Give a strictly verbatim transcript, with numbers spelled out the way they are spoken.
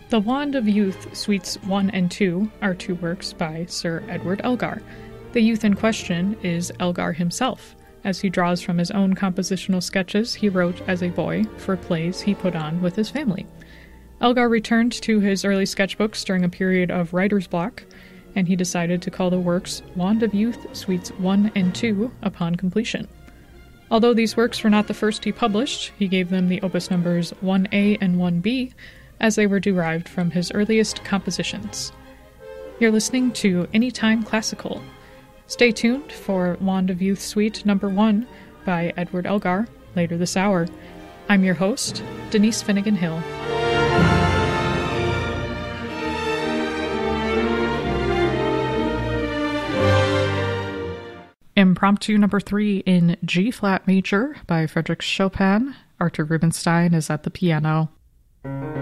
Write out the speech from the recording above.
The Wand of Youth, Suites one and two, are two works by Sir Edward Elgar. The youth in question is Elgar himself, as he draws from his own compositional sketches he wrote as a boy for plays he put on with his family. Elgar returned to his early sketchbooks during a period of writer's block, and he decided to call the works Wand of Youth, Suites one and two upon completion. Although these works were not the first he published, he gave them the opus numbers one A and one B, as they were derived from his earliest compositions. You're listening to Anytime Classical. Stay tuned for Wand of Youth Suite number one by Edward Elgar later this hour. I'm your host, Denise Finnegan Hill. Impromptu number three in G-flat major by Frédéric Chopin. Arthur Rubinstein is at the piano.